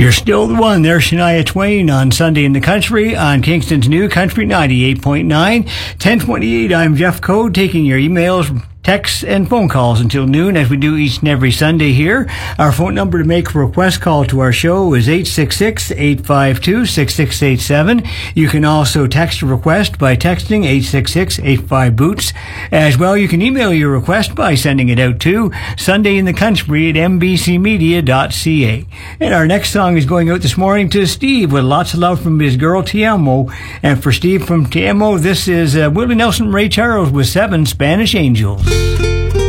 You're still the one. There's Shania Twain on Sunday in the Country on Kingston's New Country 98.9. 1028, I'm Jeff Code, taking your emails, texts, and phone calls until noon, as we do each and every Sunday here. Our phone number to make a request call to our show is 866-852-6687. You can also text a request by texting 866-85-BOOTS. As well, you can email your request by sending it out to sundayinthecountry@mbcmedia.ca. And our next song is going out this morning to Steve with lots of love from his girl Tiamo. And for Steve from Tiamo, this is Willie Nelson Ray Charles with 7 Spanish Angels.